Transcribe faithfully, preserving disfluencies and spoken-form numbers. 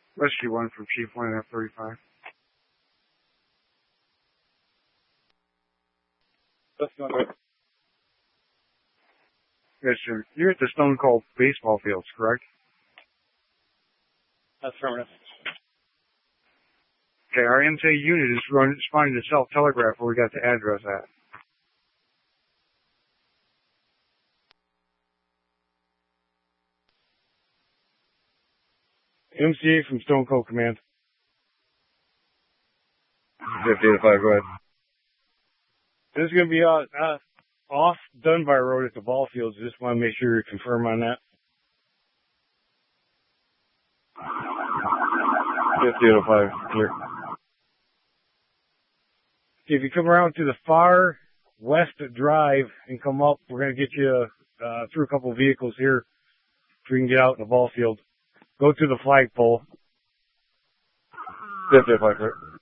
Rescue one from Chief one F thirty-five. That's not right. Yes, sir. You're at the Stone Cold baseball fields, correct? That's affirmative. Okay, our M T A unit is run, responding to self-telegraph where we got the address at. M C A from Stone Cold Command. fifty to five, go ahead. This is going to be uh, uh, off Dunbar Road at the ball fields. Just want to make sure you confirm on that. fifty to five, clear. If you come around to the far west drive and come up, we're going to get you uh, through a couple of vehicles here so we can get out in the ball field. Go to the flagpole. fifty to five, clear.